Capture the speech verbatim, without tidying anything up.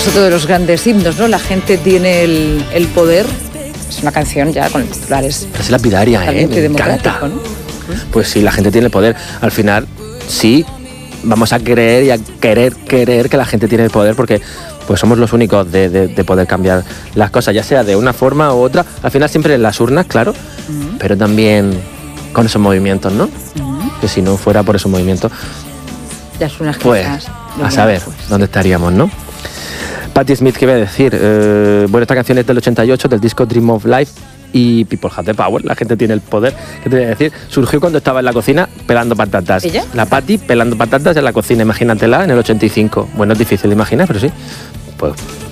es otro de los grandes himnos, ¿no? La gente tiene el, el poder. Es una canción ya con titulares. Es lapidaria, ¿eh? Me encanta. ¿No? Pues sí, la gente tiene el poder. Al final, sí, vamos a creer y a querer, querer que la gente tiene el poder porque pues somos los únicos de, de, de poder cambiar las cosas, ya sea de una forma u otra. Al final siempre en las urnas, claro, uh-huh. pero también con esos movimientos, ¿no? Uh-huh. Que si no fuera por esos movimientos, las urnas pues a saber pues. dónde estaríamos, ¿no? Patti Smith, ¿qué voy a decir? Eh, bueno, esta canción es del ochenta y ocho, del disco Dream of Life, y People Have the Power, la gente tiene el poder. ¿Qué te voy a decir? Surgió cuando estaba en la cocina pelando patatas. ¿Ella? La Patti pelando patatas en la cocina, imagínatela, en el ochenta y cinco. Bueno, es difícil de imaginar, pero sí. Pues